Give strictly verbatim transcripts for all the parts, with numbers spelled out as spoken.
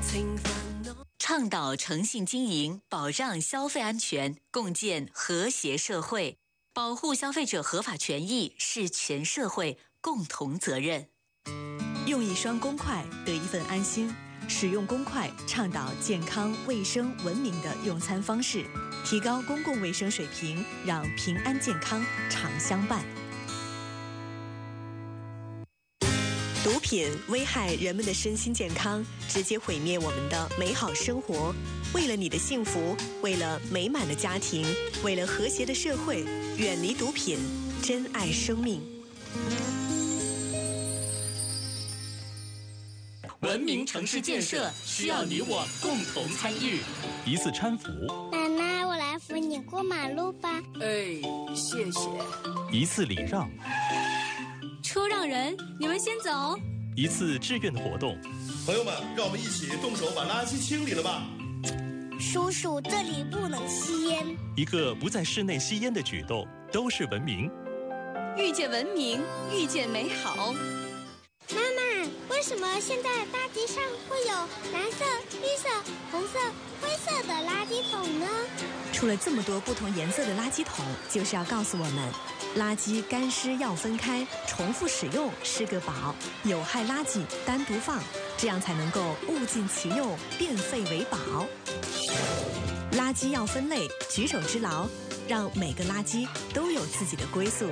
倡导诚信经营，保障消费安全，共建和谐社会，保护消费者合法权益是全社会共同责任。 用一双公筷得一份安心，使用公筷倡导健康、卫生、文明的用餐方式，提高公共卫生水平，让平安健康常相伴。毒品危害人们的身心健康，直接毁灭我们的美好生活。为了你的幸福，为了美满的家庭，为了和谐的社会，远离毒品，珍爱生命。 文明城市建设需要你我共同参与。 一次搀扶， 奶奶，我来扶你过马路吧。 哎，谢谢。 一次礼让， 车让人，你们先走。 一次志愿的活动， 朋友们，让我们一起动手把垃圾清理了吧。 叔叔，这里不能吸烟。 一个不在室内吸烟的举动，都是文明。 遇见文明，遇见美好。 妈妈，为什么现在大街上会有蓝色、绿色、红色、灰色的垃圾桶呢？ 出了这么多不同颜色的垃圾桶，就是要告诉我们，垃圾干湿要分开，重复使用是个宝，有害垃圾单独放，这样才能够物尽其用，变废为宝。垃圾要分类，举手之劳，让每个垃圾都有自己的归宿。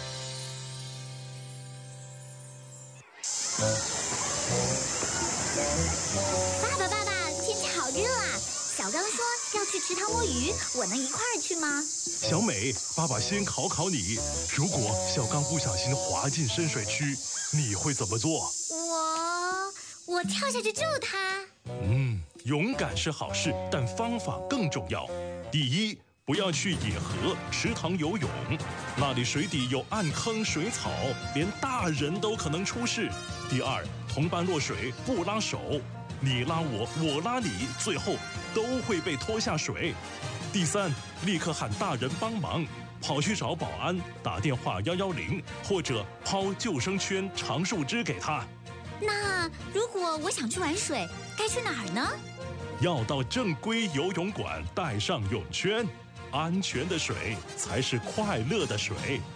爸爸，爸爸，天气好热啊！小刚说要去池塘摸鱼，我能一块儿去吗？ 小美，爸爸先考考你，如果小刚不小心滑进深水区，你会怎么做？ 我我跳下去救他。 嗯，勇敢是好事，但方法更重要。第一，不要去野河、池塘游泳，那里水底有暗坑、水草，连大人都可能出事。第二，同伴落水不拉手，你拉我，我拉你，最后都会被拖下水。第三，立刻喊大人帮忙，跑去找保安，打电话一一零，或者抛救生圈、长树枝给他。 那如果我想去玩水，该去哪儿呢？ 要到正规游泳馆，带上泳圈。安全的水才是快乐的水。